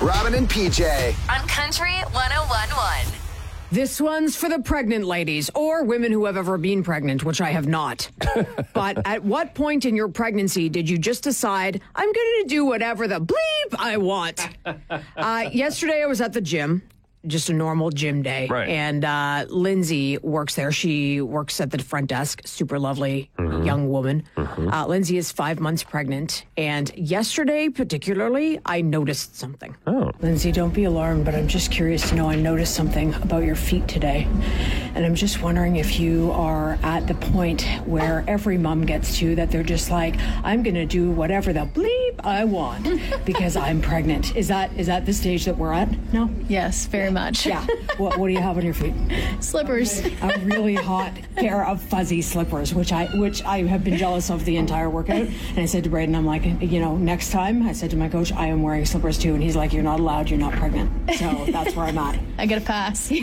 Robin and PJ. On Country 101.1. This one's for the pregnant ladies or women who have ever been pregnant, which I have not. But at what point in your pregnancy did you just decide, I'm going to do whatever the bleep I want? Yesterday I was at the gym. Just a normal gym day. Right. And Lindsay works there. She works at the front desk. Super lovely young woman. Lindsay is 5 months pregnant. And yesterday, particularly, I noticed something. Oh. Lindsay, don't be alarmed, but I'm just curious to know I noticed something about your feet today. And I'm just wondering if you are at the point where every mom gets to that they're just like, I'm going to do whatever the bleep I want because I'm pregnant. Is that the stage that we're at? No? Yes, very much. Yeah. What do you have on your feet? Slippers. A really hot pair of fuzzy slippers, which I have been jealous of the entire workout. And I said to Braden, I'm like, next time, I said to my coach, I am wearing slippers too. And he's like, you're not allowed, you're not pregnant. So that's where I'm at. I get a pass.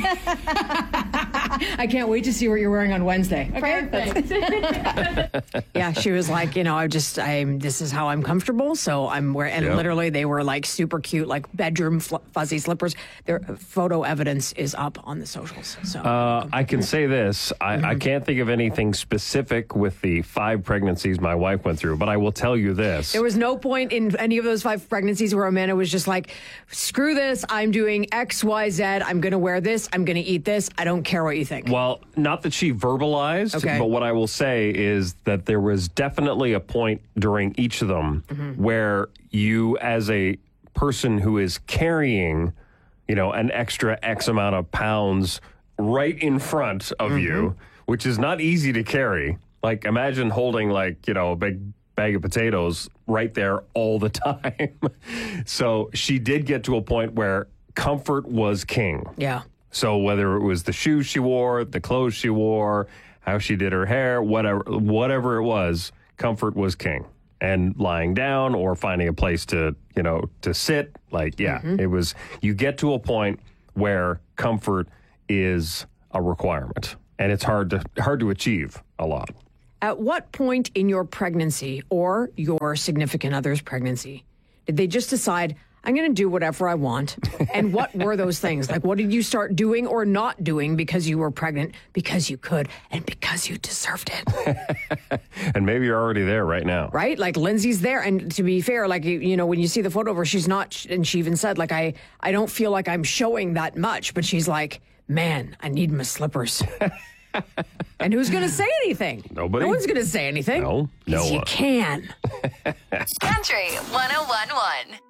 I can't wait to see what you're wearing on Wednesday. Okay. Perfect. Yeah, she was like, this is how I'm comfortable. So I'm wearing, and literally they were like super cute, like bedroom fuzzy slippers. Their photo evidence is up on the socials. So I can say this. I can't think of anything specific with the 5 pregnancies my wife went through, but I will tell you this. There was no point in any of those 5 pregnancies where Amanda was just like, screw this. I'm doing X, Y, Z. I'm going to wear this. I'm going to eat this. I don't care what you think. Well, not that she verbalized, but what I will say is that there was definitely a point during each of them where you, as a person who is carrying, an extra X amount of pounds right in front of you, which is not easy to carry. Like, imagine holding a big bag of potatoes right there all the time. So she did get to a point where comfort was king. Yeah. So whether it was the shoes she wore, the clothes she wore, how she did her hair, whatever it was, comfort was king. And lying down or finding a place to sit, it was, you get to a point where comfort is a requirement, and it's hard to achieve a lot. At what point in your pregnancy or your significant other's pregnancy did they just decide, I'm going to do whatever I want? And what were those things? Like, what did you start doing or not doing because you were pregnant, because you could, and because you deserved it? And maybe you're already there right now. Right? Like, Lindsay's there. And to be fair, when you see the photo of her, she's not, and she even said, I don't feel like I'm showing that much. But she's like, man, I need my slippers. And who's going to say anything? Nobody. No one's going to say anything. No one. You can. Country 101.1.